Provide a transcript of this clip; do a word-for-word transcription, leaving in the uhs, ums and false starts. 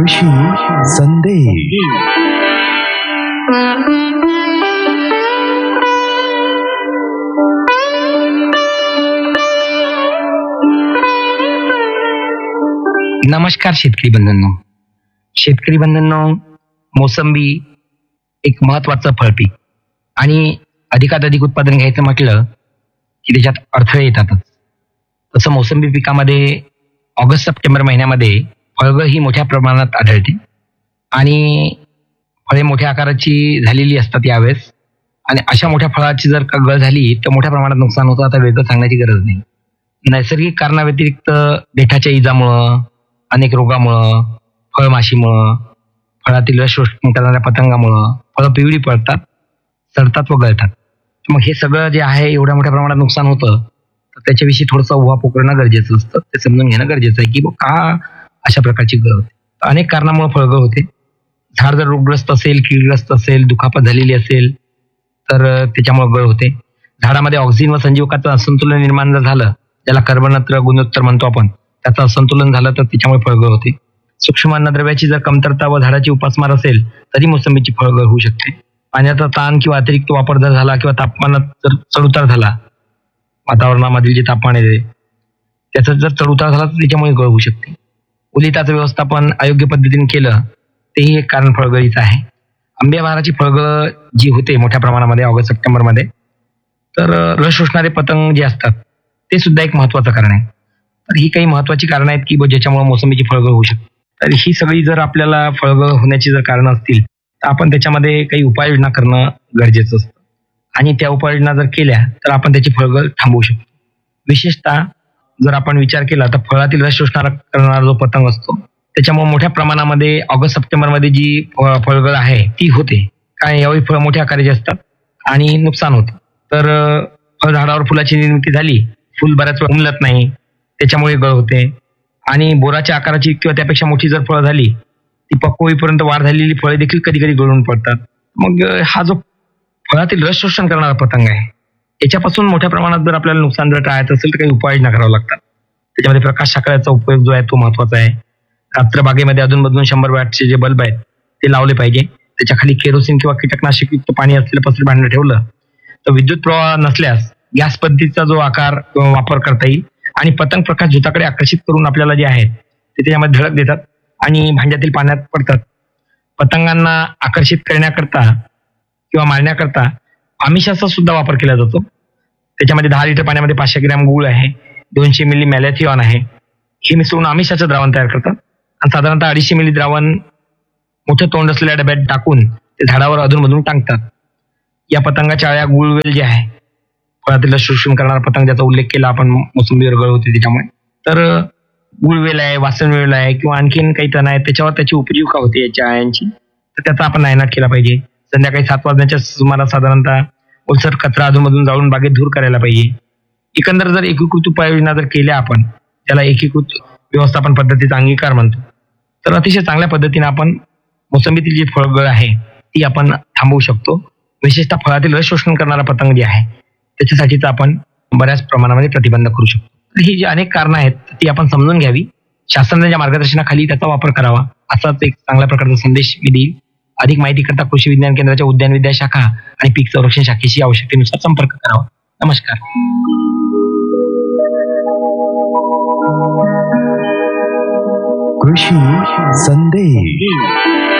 कृषी संदेश. नमस्कार शेतकरी बंधूंनो. शेतकरी बंधूंनो, मोसंबी एक महत्वाचं फळपीक आणि अधिकाधिक उत्पादन घ्यायचं म्हटलं की त्याच्यात अडथळे येतातच. तसं मोसंबी पिकामध्ये ऑगस्ट सप्टेंबर महिन्यामध्ये फळगळ ही मोठ्या प्रमाणात आढळते आणि फळे मोठ्या आकाराची झालेली असतात यावेळेस. आणि अशा मोठ्या फळाची जर का गळ झाली तर मोठ्या प्रमाणात नुकसान होतं. आता वेगळं सांगण्याची गरज नाही. नैसर्गिक कारणाव्यतिरिक्त देठाच्या इजामुळं, अनेक रोगामुळं, फळमाशीमुळं, फळातील रस शोषण करणाऱ्या पतंगामुळं फळं पिवळी पडतात, सडतात व गळतात. मग हे सगळं जे आहे एवढ्या मोठ्या प्रमाणात नुकसान होतं तर त्याच्याविषयी थोडंसं उहापोह करणं गरजेचं असतं. ते समजून घेणं गरजेचं आहे की का अशा प्रकारची गळ होते. अनेक कारणामुळे फळगळ होते. झाड जर रोगग्रस्त असेल, कीडग्रस्त असेल, दुखापत झालेली असेल तर त्याच्यामुळे गळ होते. झाडामध्ये ऑक्सिजन व संजीवकाचं असंतुलन निर्माण जर झालं, ज्याला कर्बनत्र गुणोत्तर म्हणतो आपण, त्याचं असंतुलन झालं तर त्याच्यामुळे फळगळ होते. सूक्ष्म अन्नद्रव्याची जर कमतरता व झाडाची उपासमार असेल तरी मोसंबीची फळगळ होऊ शकते. पाण्याचा ताण किंवा अतिरिक्त वापर जर झाला किंवा तापमानात जर चढउतार झाला, वातावरणामधील जे तापमान आहे त्याचा जर चढउतार झाला तर त्याच्यामुळे गळ होऊ शकते. ओलिताचं व्यवस्थापन अयोग्य पद्धतीने केलं तेही एक कारण फळगळीचं आहे. आंब्याबहाराची फळगळ जी होते मोठ्या प्रमाणामध्ये ऑगस्ट सप्टेंबर मध्ये, तर रस शोषणारे पतंग जे असतात ते सुद्धा एक महत्वाचं कारण आहे. तर ही काही महत्वाची कारण आहेत की ज्याच्यामुळे मोसंबीची फळगळ होऊ शकते. तर ही सगळी जर आपल्याला फळगळ होण्याची जर कारण असतील तर आपण त्याच्यामध्ये काही उपाययोजना करणं गरजेचं असतं आणि त्या उपाययोजना जर केल्या तर आपण त्याची फळगळ थांबवू शकतो. विशेषतः जर आपण विचार केला तर फळातील रस शोषणारा करणारा जो पतंग असतो त्याच्यामुळे मोठ्या प्रमाणामध्ये ऑगस्ट सप्टेंबर मध्ये जी फळगळ आहे ती होते. काय यावेळी फळ मोठ्या आकाराचे असतात आणि नुकसान होतं. तर फळझाडावर फुलाची निर्मिती झाली, फुल बऱ्याच वेळ उमलत नाही, त्याच्यामुळे गळ होते. आणि बोराच्या आकाराची किंवा त्यापेक्षा मोठी जर फळं झाली, ती पक्व होईपर्यंत वाढ झालेली फळे देखील कधी कधी गळून पडतात. मग हा जो फळातील रस शोषण करणारा पतंग आहे याच्यापासून मोठ्या प्रमाणात जर आपल्याला नुकसान जर टाळायचं असेल तर काही उपाययोजना कराव्या लागतात. त्याच्यामध्ये प्रकाश साखळ्याचा उपयोग जो आहे तो महत्वाचा आहे. रात्र बागेमध्ये अधूनमधून शंभर वॅटचे जे बल्ब आहेत ते लावले पाहिजे. त्याच्या खाली केरोसिन किंवा कीटकनाशक युक्त पाणी असलेलं पसरी भांडं ठेवलं तर विद्युत प्रवाह नसल्यास गॅस पद्धतीचा जो आकार वापर करता येईल आणि पतंग प्रकाश झुताकडे आकर्षित करून आपल्याला जे आहे ते त्याच्यामध्ये धडक देतात आणि भांड्यातील पाण्यात पडतात. पतंगांना आकर्षित करण्याकरता किंवा मारण्याकरता आमिषाचा सुद्धा वापर केला जातो. त्याच्यामध्ये दहा लिटर पाण्यामध्ये पाचशे ग्रॅम गूळ आहे, दोनशे मिली मॅलेथिऑन आहे, हे मिसळून आमिषाचं द्रावण तयार करतात आणि साधारणतः अडीचशे मिली द्रावण मोठं तोंड असलेल्या डब्यात टाकून ते झाडावर अधूनमधून टांगतात. या पतंगाच्या अळ्या गुळवेल जे आहे, फळातील शोषण करणारा पतंग ज्याचा उल्लेख केला आपण, मोसंबीवर गळ होते त्याच्यामुळे, तर गुळवेल आहे, वासनवेल आहे किंवा आणखीन काही तण आहेत त्याच्यावर त्याची उपजीविका होते याच्या अळ्यांची, तर त्याचा आपण नायनाट केला पाहिजे. संध्याकाळी सात वाजण्याच्या सुमारास साधारणतः ओलसर कचरा अधूनमधून जाळून बागेत धूर करायला पाहिजे. एकंदर जर एकीकृत उपाययोजना जर केल्या आपण, त्याला एकीकृत व्यवस्थापन पद्धतीचा अंगीकार म्हणतो, तर अतिशय चांगल्या पद्धतीने आपण मोसंबीतील जी फळगळ आहे ती आपण थांबवू शकतो. विशेषतः फळातील रस शोषण करणारा पतंग जे आहे त्याच्यासाठीच आपण बऱ्याच प्रमाणामध्ये प्रतिबंध करू शकतो. तर ही जी अनेक कारणं आहेत ती आपण समजून घ्यावी, शासनाच्या मार्गदर्शनाखाली त्याचा वापर करावा, असाच एक चांगल्या प्रकारचा संदेश मी देईल. अधिक माहिती करता कृषी विज्ञान केंद्राच्या उद्यान विद्या शाखा आणि पीक संरक्षण शाखेशी आवश्यकतेनुसार संपर्क करावा. नमस्कार. कृषी संदेश.